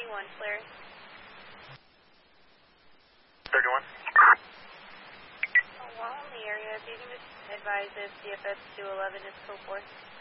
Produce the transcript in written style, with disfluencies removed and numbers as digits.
31, flaring. 31. While in the area, if you can just advise if CFS 211 is code 4.